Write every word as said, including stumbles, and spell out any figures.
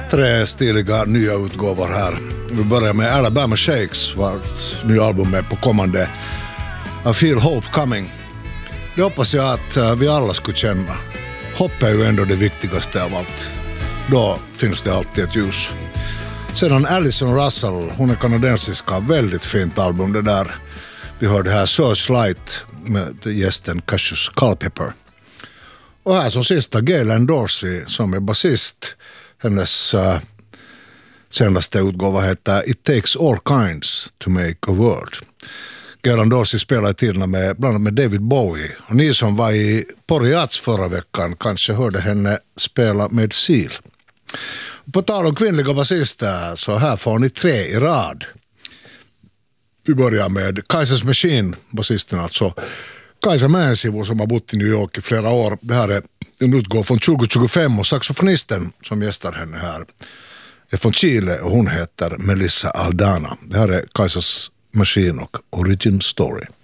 Tre stiliga nya utgåvor här. Vi börjar med Alabama Shakes, vars nya album är på kommande I Feel Hope Coming. Det hoppas jag att vi alla skulle känna. Hopp är ju ändå det viktigaste av allt. Då finns det alltid ett ljus. Sedan Alison Russell, hon är kanadensiska, väldigt fint album det där. Vi hörde här Searchlight med gästen Cassius Culpepper. Och här som sista Gaylen Dorsey som är basist. Hennes uh, senaste utgåva heter It Takes All Kinds to Make a World. Gaylen Dorsey spelar i tiderna med, bland annat med David Bowie. Och ni som var i Poriats förra veckan kanske hörde henne spela med Seal. På tal om kvinnliga basister så här får ni tre i rad. Vi börjar med Kaisers Machine, basisten alltså. Kaisa Mäensivu som har bott i New York i flera år. Det här är en utgåva från tjugo tjugofem och saxofonisten som gästar henne här är från Chile och hon heter Melissa Aldana. Det här är Kaisers Machine och Origin Story.